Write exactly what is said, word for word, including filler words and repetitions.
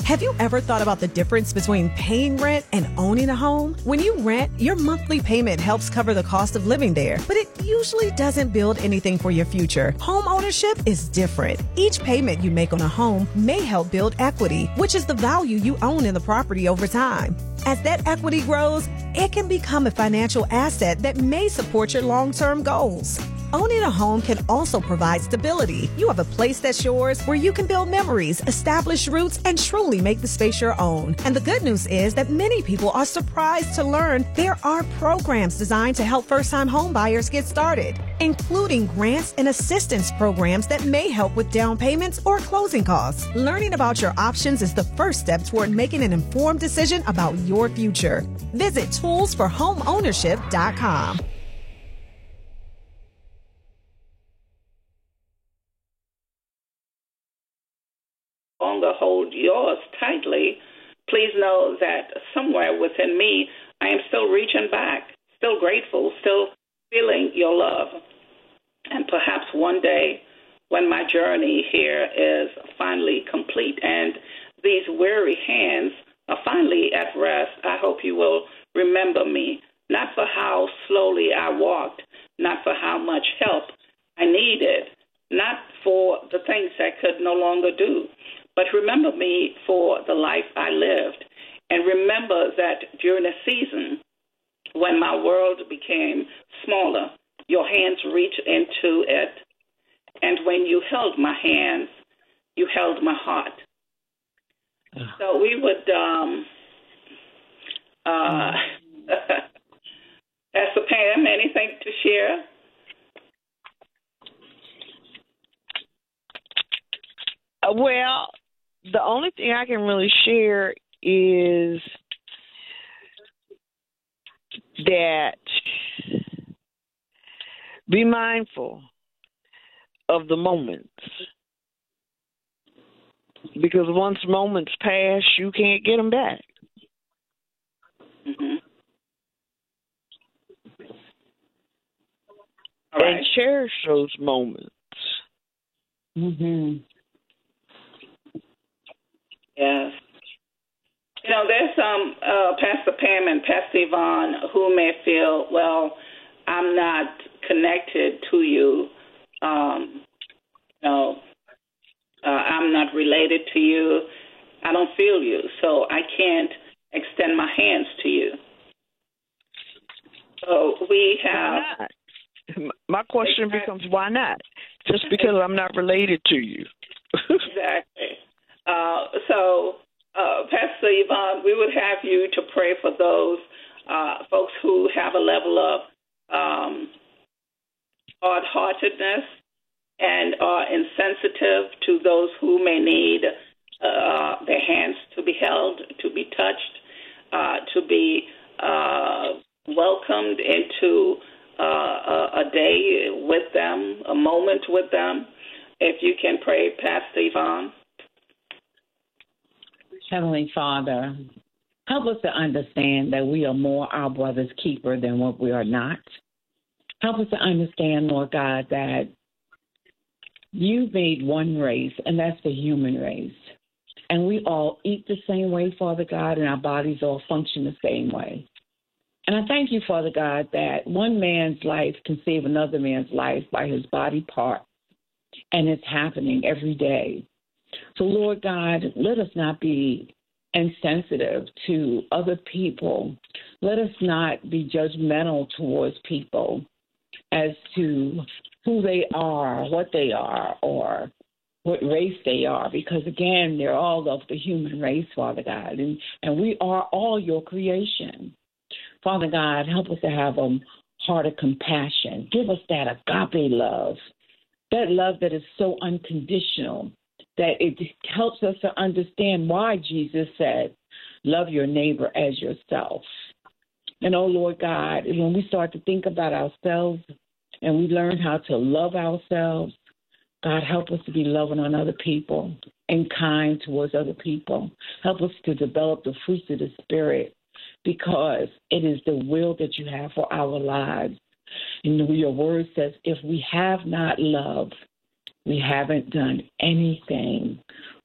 Have you ever thought about the difference between paying rent and owning a home? When you rent, your monthly payment helps cover the cost of living there, but it usually doesn't build anything for your future. Home ownership is different. Each payment you make on a home may help build equity, which is the value you own in the property over time. As that equity grows, it can become a financial asset that may support your long-term goals. Owning a home can also provide stability. You have a place that's yours where you can build memories, establish roots, and truly make the space your own. And the good news is that many people are surprised to learn there are programs designed to help first-time home buyers get started, including grants and assistance programs that may help with down payments or closing costs. Learning about your options is the first step toward making an informed decision about your future. Visit tools for home ownership dot com. Longer hold yours tightly, please know that somewhere within me, I am still reaching back, still grateful, still feeling your love. And perhaps one day when my journey here is finally complete and these weary hands are finally at rest, I hope you will remember me, not for how slowly I walked, not for how much help I needed, not for the things I could no longer do, but remember me for the life I lived. And remember that during a season when my world became smaller, your hands reached into it. And when you held my hands, you held my heart. So we would, um, uh, Pastor Pam, anything to share? Uh, well, the only thing I can really share is that be mindful of the moments. Because once moments pass, you can't get them back. Mm-hmm. And right. Cherish those moments. Mm-hmm. Yes. You know, there's some uh, Pastor Pam and Pastor Yvonne who may feel, well, I'm not connected to you. Um, you know, uh, I'm not related to you. I don't feel you, so I can't extend my hands to you. So we have. Why not? My question exactly. becomes, why not? Just because I'm not related to you. Exactly. Uh, so, uh, Pastor Yvonne, we would have you to pray for those uh, folks who have a level of um, hard-heartedness and are insensitive to those who may need uh, their hands to be held, to be touched, uh, to be uh, welcomed into uh, a, a day with them, a moment with them. If you can pray, Pastor Yvonne. Heavenly Father, help us to understand that we are more our brother's keeper than what we are not. Help us to understand, Lord God, that you made one race, and that's the human race. And we all eat the same way, Father God, and our bodies all function the same way. And I thank you, Father God, that one man's life can save another man's life by his body part, and it's happening every day. So, Lord God, let us not be insensitive to other people. Let us not be judgmental towards people as to who they are, what they are, or what race they are, because, again, they're all of the human race, Father God, and, and we are all your creation. Father God, help us to have a heart of compassion. Give us that agape love, that love that is so unconditional, that it helps us to understand why Jesus said, love your neighbor as yourself. And, oh, Lord God, when we start to think about ourselves and we learn how to love ourselves, God, help us to be loving on other people and kind towards other people. Help us to develop the fruits of the Spirit, because it is the will that you have for our lives. And your word says, if we have not love, we haven't done anything.